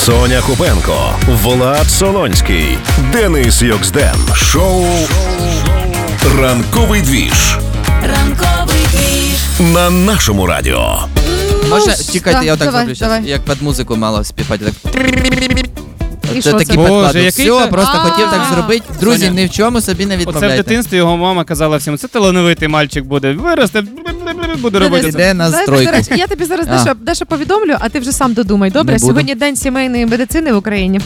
Соня Купенко, Влад Солонський, Денис Йоксден. Шоу «Ранковий двіж» на нашому радіо. Може, чекайте, я отак давай, зроблю зараз, давай. як під музику мало співати. І Це що такий це? підкладок. який Все, це? просто хотів так зробити. Друзі, Соня, ні в чому собі не Оце в відмовляйте. дитинстві його мама казала всім, це талановитий мальчик буде, виросте, буде робити це. Іде на Знаєш, стройку. до речі, я тобі зараз дещо повідомлю, а ти вже сам додумай. Не Добре, буду. сьогодні день сімейної медицини в Україні.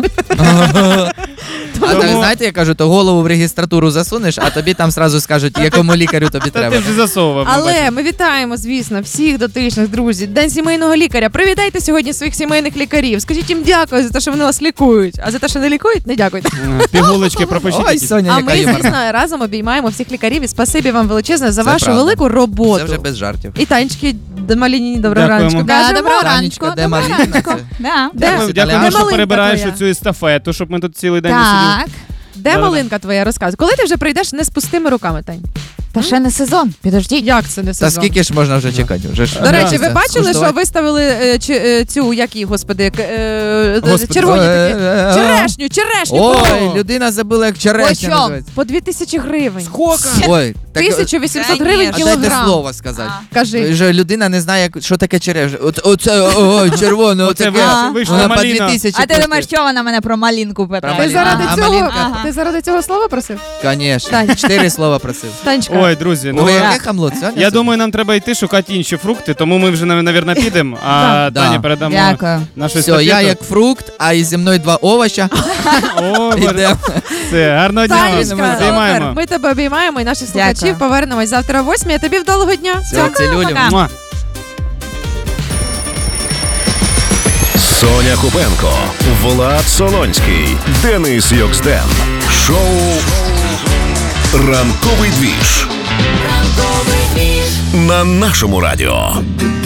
А так, знаєте, я кажу, то голову в регістратуру засунеш, а тобі там сразу скажуть, якому лікарю тобі Та треба. ти вже засовував. Але ми вітаємо, звісно, всіх дотичних друзів. День сімейного лікаря. Привітайте сьогодні своїх сімейних лікарів. Скажіть їм дякую за те, що вони вас лікують. А за те, що не лікують, не дякуйте. Пігулочки пропишіть. Ой, якісь. Соня, А яка ми, юморна. звісно, разом обіймаємо всіх лікарів і спасибі вам величезне за Це вашу правда. велику роботу. Це вже без жартів. І Танечки Маліні, доброго Дякуємо. раночку. Да, Кажемо. доброго Ранечко, де Маріна? Це? Да. Дякуємо, Де що малинка перебираєш твоя? цю естафету, щоб ми тут цілий день не сиділи. Так. Де Да-да-да. малинка твоя, розказуй? Коли ти вже прийдеш не з пустими руками, Тань? Та ще не сезон. Підождіть. Як це не Та сезон? скільки ж можна вже чекати? Вже ж. До речі, ви Це бачили, що скуштувати? виставили цю, як її, господи, Господи. червоні такі? Черешню. Черешню. Ой, людина забула, як черешня По чому? називається. По 2000 гривень. Ой, так, 1800 гривень а дайте кілограм. слово сказати. Кажи. Вже людина не знає, що таке черешня. Оце, ой, червоне, Оце оце. вийшла Вона по маліна. 2000 А ти думаєш, що вона мене про малинку питає? Ти Малинка. заради А цього, малинка? ти заради цього слова просив? Конечно. Тань. 4 слова просив. Танечка. Ой, друзі, ну Ой, я- яке хамло, Соня? я думаю, нам треба йти шукати інші фрукти, тому ми вже, навірно, підемо, а Да. Тані передамо Дякую. нашу Все, я як фрукт, а із зі мною 2 овоща. О, Йдемо. все, гарного дня вам. Танечка, Займаємо. супер. Ми тебе обіймаємо і наших Дякую. слухачів повернемось завтра о 8. А тобі вдалого дня. Все, цілюлю. пока. Муа. Соня Купенко, Влад Солонський, Денис Йоксден. Шоу «Ранковий двіж» на нашому радіо.